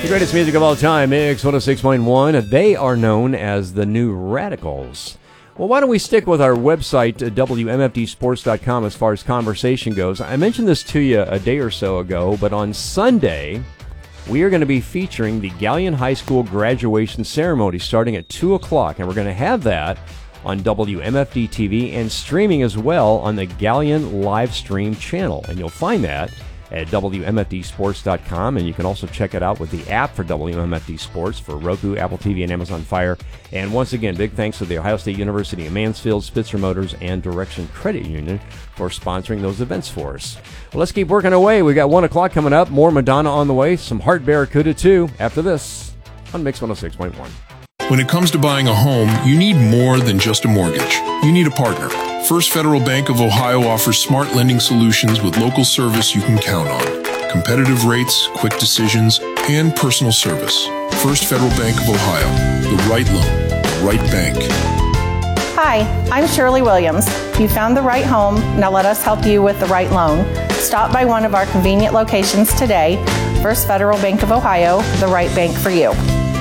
The greatest music of all time, Mix 106.1. They are known as the New Radicals. Well, why don't we stick with our website, WMFDsports.com, as far as conversation goes. I mentioned this to you a day or so ago, but on Sunday, we are going to be featuring the Galion High School graduation ceremony starting at 2 o'clock, and we're going to have that on WMFD TV and streaming as well on the Galion live stream channel. And you'll find that at WMFDsports.com, and you can also check it out with the app for WMFD Sports for Roku, Apple TV, and Amazon Fire. And once again, big thanks to the Ohio State University of Mansfield, Spitzer Motors, and Direction Credit Union for sponsoring those events for us. Well, let's keep working away. We got 1 o'clock coming up, more Madonna on the way, some Heart Barracuda too, after this on Mix 106.1. When it comes to buying a home, you need more than just a mortgage. You need a partner. First Federal Bank of Ohio offers smart lending solutions with local service you can count on. Competitive rates, quick decisions, and personal service. First Federal Bank of Ohio. The right loan, the right bank. Hi, I'm Shirley Williams. You found the right home. Now let us help you with the right loan. Stop by one of our convenient locations today. First Federal Bank of Ohio, the right bank for you.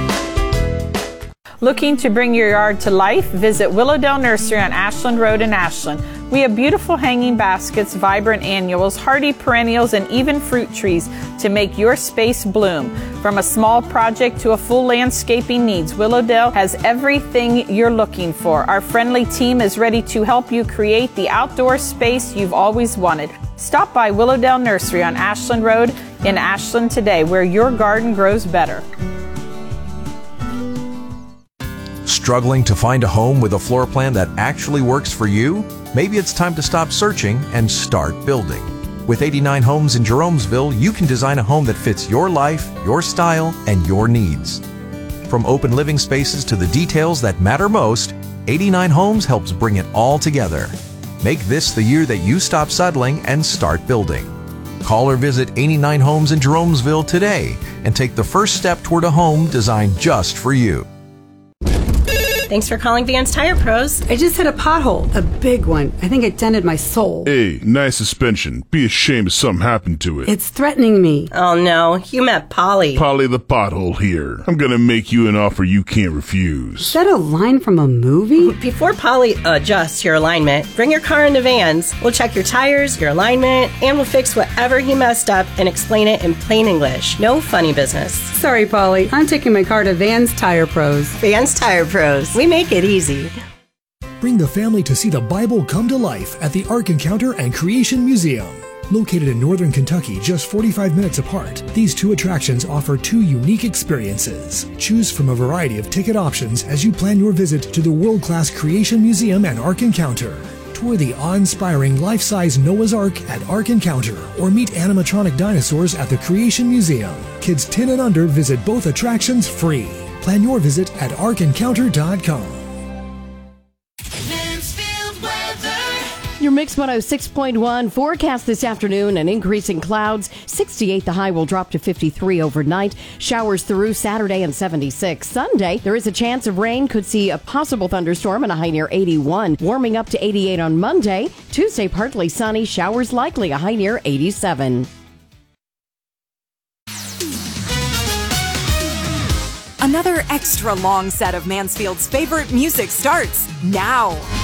Looking to bring your yard to life? Visit Willowdale Nursery on Ashland Road in Ashland. We have beautiful hanging baskets, vibrant annuals, hardy perennials, and even fruit trees to make your space bloom. From a small project to a full landscaping needs, Willowdale has everything you're looking for. Our friendly team is ready to help you create the outdoor space you've always wanted. Stop by Willowdale Nursery on Ashland Road in Ashland today, where your garden grows better. Struggling to find a home with a floor plan that actually works for you? Maybe it's time to stop searching and start building. With 89 Homes in Jeromesville, you can design a home that fits your life, your style, and your needs. From open living spaces to the details that matter most, 89 Homes helps bring it all together. Make this the year that you stop settling and start building. Call or visit 89 Homes in Jeromesville today and take the first step toward a home designed just for you. Thanks for calling Vance Tire Pros. I just hit a pothole, a big one. I think it dented my soul. Hey, nice suspension. Be ashamed if something happened to it. It's threatening me. Oh no, you met Polly. Polly the pothole here. I'm gonna make you an offer you can't refuse. Is that a line from a movie? Before Polly adjusts your alignment, bring your car into Vans. We'll check your tires, your alignment, and we'll fix whatever he messed up and explain it in plain English. No funny business. Sorry, Polly. I'm taking my car to Vans Tire Pros. Vans Tire Pros. We make it easy. Bring the family to see the Bible come to life at the Ark Encounter and Creation Museum. Located in northern Kentucky, just 45 minutes apart, these two attractions offer two unique experiences. Choose from a variety of ticket options as you plan your visit to the world-class Creation Museum and Ark Encounter. Tour the awe-inspiring life-size Noah's Ark at Ark Encounter or meet animatronic dinosaurs at the Creation Museum. Kids 10 and under visit both attractions free. Plan your visit at arkencounter.com. Your Mix 106.1 forecast this afternoon, an increase in clouds. 68, the high will drop to 53 overnight. Showers through Saturday and 76. Sunday, there is a chance of rain. Could see a possible thunderstorm and a high near 81. Warming up to 88 on Monday. Tuesday, partly sunny. Showers likely, a high near 87. Another extra long set of Mansfield's favorite music starts now.